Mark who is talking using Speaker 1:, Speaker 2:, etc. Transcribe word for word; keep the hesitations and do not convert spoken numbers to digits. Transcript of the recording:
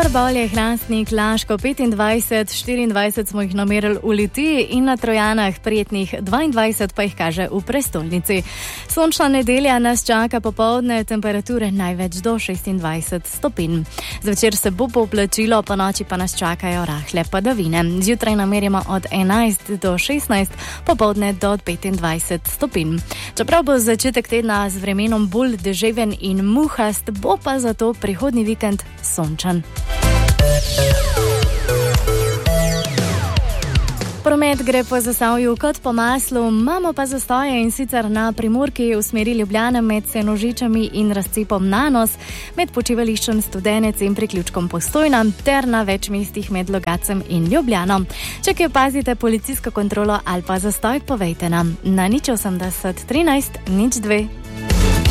Speaker 1: Trbovlje, Hrastnik, Laško petindvajset, štiriindvajset smo jih namerili v Litiji in na Trojanah prijetnih dvaindvajset pa jih kaže v prestolnici. Sončna nedelja nas čaka popoldne, temperature največ do šestindvajset stopinj. Zvečer se bo poplačilo, po noči pa nas čakajo rahle padavine. Zjutraj namerimo od enajst do šestnajst, popoldne do petindvajset stopinj. Čeprav bo začetek tedna z vremenom bolj deževen in muhast, bo pa zato prihodnji vikend sončen. Promet gre po Zasavju kot po maslu, imamo pa zastoje in sicer na Primorki v smeri Ljubljane med Senožičami in razcepom Nanos, med počivališčem Studenec in priključkom Postojna ter na več mestih med Logacem in Ljubljano. Če kje opazite policijsko kontrolo ali pa zastoj, povejte nam na nič osemdeset trinajst nič dve.